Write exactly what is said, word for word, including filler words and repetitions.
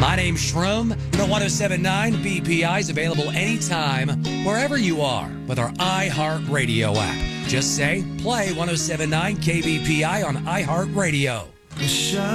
My name's Shroom. The one oh seven point nine B P I is available anytime, wherever you are, with our iHeartRadio app. Just say, play one oh seven point nine K B P I on iHeartRadio.